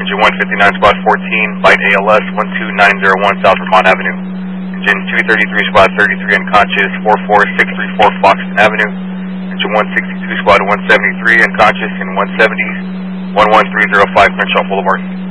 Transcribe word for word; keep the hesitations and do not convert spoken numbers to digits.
Engine one fifty-nine Squad fourteen, Light A L S one two nine zero one South Vermont Avenue. Engine two thirty-three Squad thirty-three unconscious, four four six three four Foxton Avenue. Engine one sixty-two Squad one seventy-three unconscious in one seventies, one one three zero five Crenshaw Boulevard.